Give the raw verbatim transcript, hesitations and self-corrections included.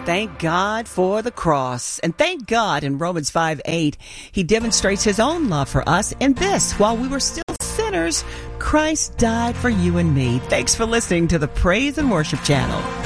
Thank God for the cross. And thank God in Romans five eight, he demonstrates his own love for us in this: while we were still sinners, Christ died for you and me. Thanks for listening to the Praise and Worship Channel.